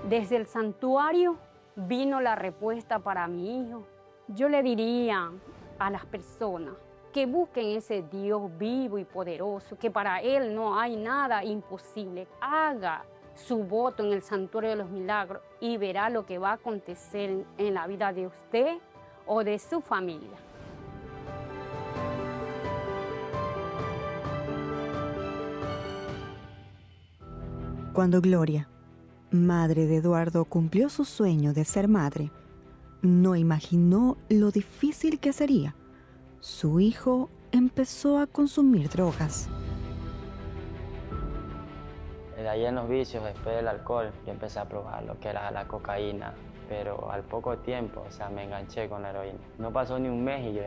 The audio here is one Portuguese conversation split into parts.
Desde el santuario vino la respuesta para mi hijo. Yo le diría a las personas que busquen ese Dios vivo y poderoso, que para Él no hay nada imposible. Haga su voto en el Santuario de los Milagros y verá lo que va a acontecer en la vida de usted o de su familia. Cuando Gloria, madre de Eduardo, cumplió su sueño de ser madre, no imaginó lo difícil que sería. Su hijo empezó a consumir drogas. De ahí en los vicios, después del alcohol, yo empecé a probar lo que era la cocaína, pero al poco tiempo, me enganché con la heroína. No pasó ni un mes y yo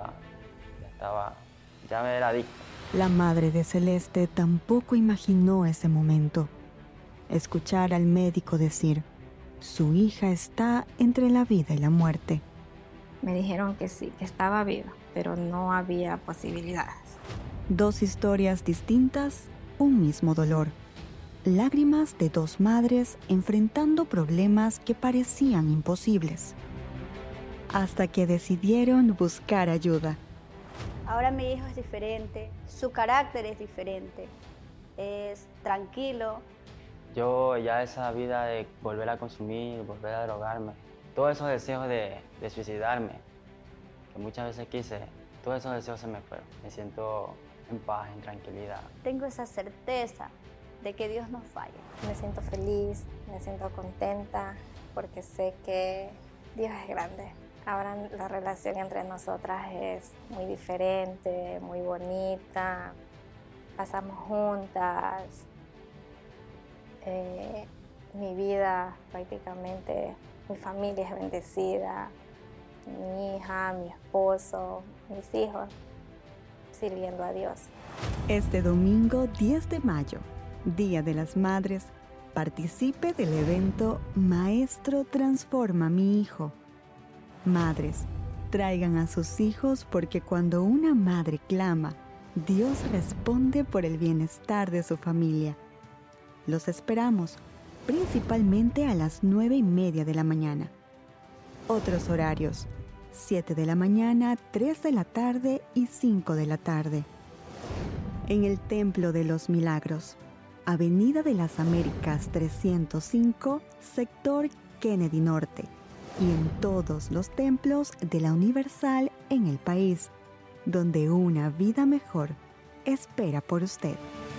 ya me era adicto. La madre de Celeste tampoco imaginó ese momento. Escuchar al médico decir, su hija está entre la vida y la muerte. Me dijeron que sí, que estaba viva, pero no había posibilidades. Dos historias distintas, un mismo dolor. Lágrimas de dos madres enfrentando problemas que parecían imposibles. Hasta que decidieron buscar ayuda. Ahora mi hijo es diferente, su carácter es diferente, es tranquilo. Yo ya esa vida de volver a consumir, volver a drogarme, todos esos deseos de suicidarme, que muchas veces quise, todos esos deseos se me fueron. Me siento en paz, en tranquilidad. Tengo esa certeza de que Dios no falla. Me siento feliz, me siento contenta, porque sé que Dios es grande. Ahora la relación entre nosotras es muy diferente, muy bonita, pasamos juntas. Mi vida prácticamente, mi familia es bendecida, mi hija, mi esposo, mis hijos, sirviendo a Dios. Este domingo 10 de mayo, Día de las Madres, participe del evento Maestro Transforma a mi hijo. Madres, traigan a sus hijos porque cuando una madre clama, Dios responde por el bienestar de su familia. Los esperamos, principalmente a las 9:30 de la mañana. Otros horarios, 7 de la mañana, 3 de la tarde y 5 de la tarde. En el Templo de los Milagros, Avenida de las Américas 305, sector Kennedy Norte, y en todos los templos de la Universal en el país, donde una vida mejor espera por usted.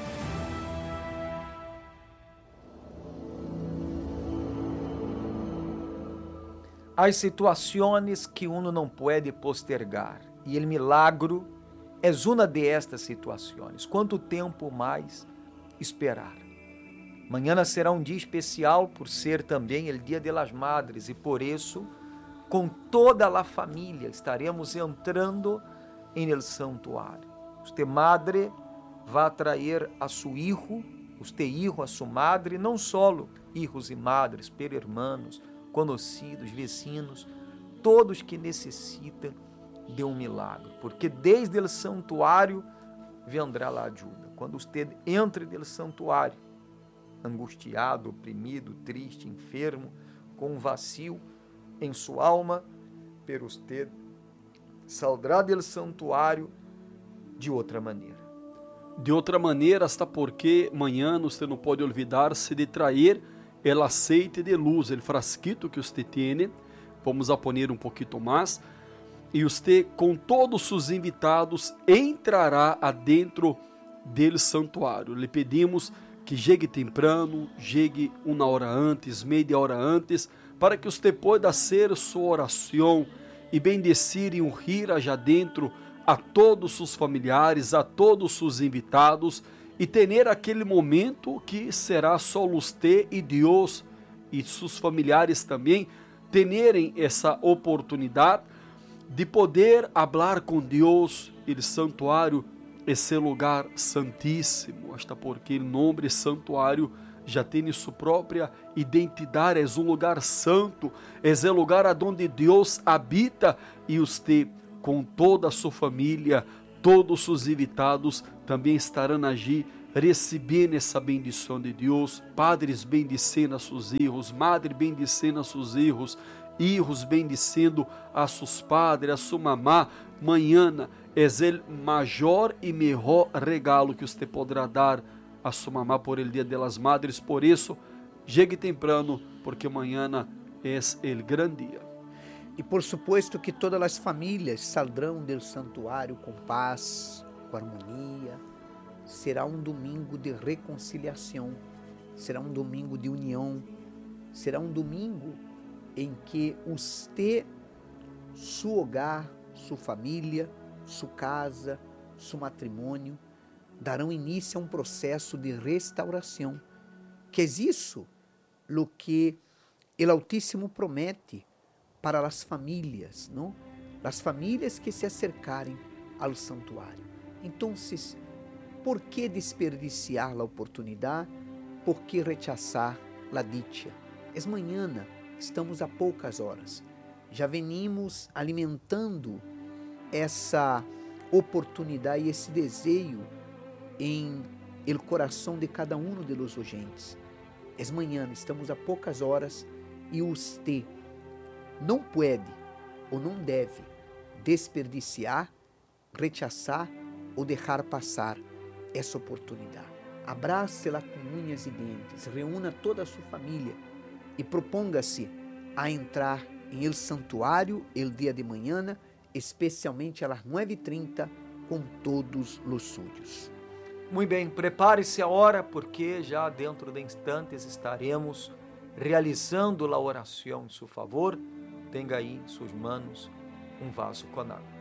Há situações que uno não pode postergar e o milagro é uma de estas situações. Quanto tempo mais esperar? Mañana será um dia especial por ser também o Dia de las Madres e por isso, com toda a família, estaremos entrando em el santuário. Usted madre vai trazer a su hijo, usted hijo a su madre, não solo hijos e madres, pero hermanos, conhecidos, vecinos, todos que necessitam de um milagre, porque desde o santuário vendrá a ajuda. Quando você entra no santuário, angustiado, oprimido, triste, enfermo, com um vazio em sua alma, pero você saldrá do santuário de outra maneira. De outra maneira, hasta porque amanhã você não pode olvidar-se de trazer el aceite de luz, el frasquito que usted tiene, vamos a poner um pouquinho mais, e usted com todos os invitados entrará adentro del santuário. Le pedimos que chegue temprano, chegue uma hora antes, meia hora antes, para que usted pueda hacer sua oração e bendecir e ungir allá dentro a todos os familiares, a todos os invitados, e ter aquele momento que será só você e Deus e seus familiares também terem essa oportunidade de poder falar com Deus. O santuário esse lugar santíssimo, hasta porque o nome santuário já tem sua própria identidade, é um lugar santo, é o lugar onde Deus habita e você com toda a sua família, todos os invitados também estarão allí recebendo essa bendição de Deus, padres bendicendo a seus hijos, madre bendicendo a seus hijos bendicendo a seus padres, a sua mamá. Mañana é o maior e melhor regalo que você poderá dar a sua mamá por el Dia de las Madres. Por isso, chegue temprano, porque mañana é o grande dia. E por supuesto que todas as famílias saldrão do santuário com paz, com harmonia. Será um domingo de reconciliação, será um domingo de união, será um domingo em que você, seu hogar, sua família, sua casa, seu matrimônio, darão início a um processo de restauração, que é isso o que o Altíssimo promete para as famílias, não? As famílias que se acercarem ao santuário. Então, por que desperdiciar a oportunidade? Por que rechazar a dicha? É manhã, estamos a poucas horas. Já venimos alimentando essa oportunidade e esse desejo em el coração de cada um de los oyentes. É manhã, estamos a poucas horas e você não pode ou não deve desperdiciar, rechazar ou deixar passar essa oportunidade. Abrace-la com unhas e dentes, reúna toda a sua família e proponga-se a entrar em el santuário el dia de manhã, especialmente às 9h30, com todos os suyos. Muito bem, prepare-se a hora, porque já dentro de instantes estaremos realizando a oração em seu favor. Tenha aí em suas mãos um vaso com água.